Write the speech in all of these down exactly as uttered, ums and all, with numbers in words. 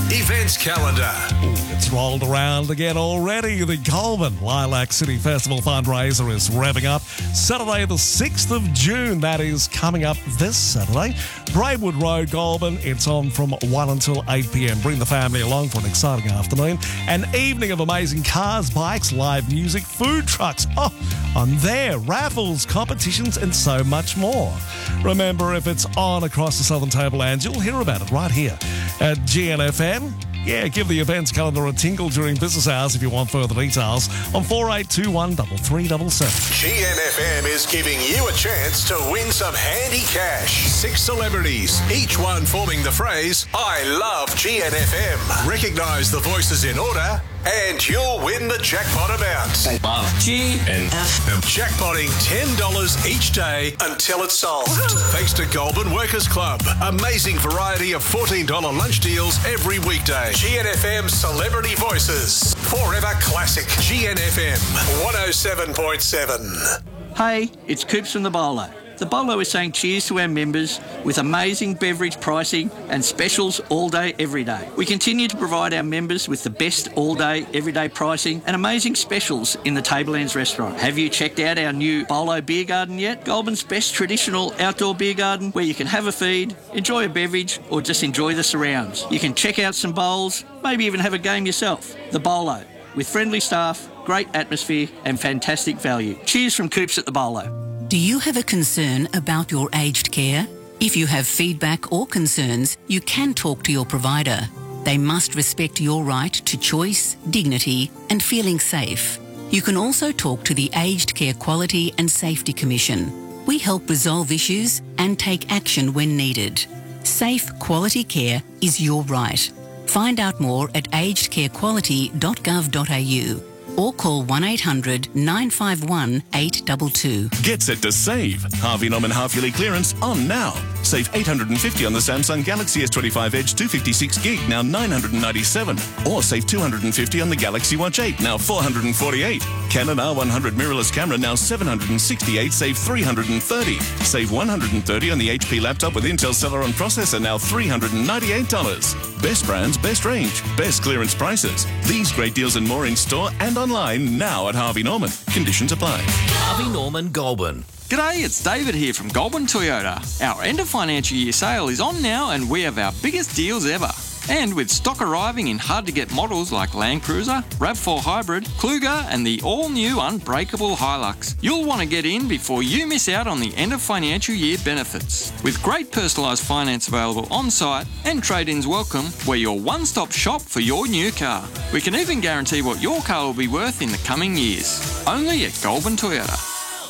events calendar. It's rolled around again already. The Goulburn Lilac City Festival fundraiser is revving up. Saturday the sixth of June, that is coming up this Saturday. Braidwood Road, Goulburn. It's on from one until eight p.m. Bring the family along for an exciting afternoon. An evening of amazing cars, bikes, live music, food trucks. Oh, I'm there. Raffles, competitions and so much more. Remember, if it's on across the Southern Tablelands, you'll hear about it right here at G N F M. Yeah, give the events calendar a tinkle during business hours if you want further details on four eight two one, three three seven seven. G N F M is giving you a chance to win some handy cash. Six celebrities, each one forming the phrase, I love G N F M. Recognise the voices in order and you'll win the jackpot amount. I love G N F M. Jackpotting ten dollars each day until it's solved. Thanks to Goulburn Workers Club. Amazing variety of fourteen dollars lunch deals every weekday. G N F M Celebrity Voices. Forever classic. G N F M one oh seven point seven. Hey, it's Coops from the Bolo. The Bolo is saying cheers to our members with amazing beverage pricing and specials all day, every day. We continue to provide our members with the best all day, everyday pricing and amazing specials in the Tablelands restaurant. Have you checked out our new Bolo Beer Garden yet? Goulburn's best traditional outdoor beer garden where you can have a feed, enjoy a beverage or just enjoy the surrounds. You can check out some bowls, maybe even have a game yourself. The Bolo, with friendly staff, great atmosphere and fantastic value. Cheers from Coops at the Bolo. Do you have a concern about your aged care? If you have feedback or concerns, you can talk to your provider. They must respect your right to choice, dignity and feeling safe. You can also talk to the Aged Care Quality and Safety Commission. We help resolve issues and take action when needed. Safe, quality care is your right. Find out more at aged care quality dot gov dot a u. or call one eight hundred nine five one eight two two. Get set to save. Harvey Norman half-yearly clearance on now. Save eight hundred fifty dollars on the Samsung Galaxy S twenty-five Edge two fifty-six gig, now nine hundred ninety-seven dollars. Or save two hundred fifty dollars on the Galaxy Watch eight, now four hundred forty-eight dollars. Canon R one hundred mirrorless camera, now seven hundred sixty-eight dollars, save three hundred thirty dollars. Save one hundred thirty dollars on the H P laptop with Intel Celeron processor, now three hundred ninety-eight dollars. Best brands, best range, best clearance prices. These great deals and more in store and online now at Harvey Norman. Conditions apply. Harvey Norman Goulburn. G'day, it's David here from Goulburn Toyota. Our end of financial year sale is on now and we have our biggest deals ever. And with stock arriving in hard-to-get models like Land Cruiser, RAV four Hybrid, Kluger and the all-new Unbreakable Hilux, you'll want to get in before you miss out on the end of financial year benefits. With great personalised finance available on-site and trade-ins welcome, we're your one-stop shop for your new car. We can even guarantee what your car will be worth in the coming years. Only at Goulburn Toyota.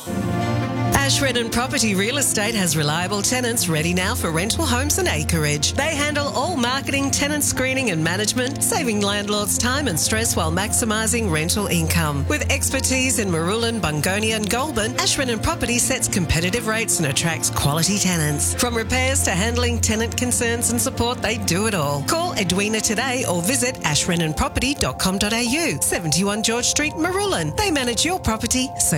Ashredden Property Real Estate has reliable tenants ready now for rental homes and acreage. They handle all marketing, tenant screening and management, saving landlords time and stress while maximising rental income. With expertise in Marulan, Bungonia and Goulburn, Ashredden Property sets competitive rates and attracts quality tenants. From repairs to handling tenant concerns and support, they do it all. Call Edwina today or visit ashredden property dot com dot a u, seventy-one George Street, Marulan. They manage your property so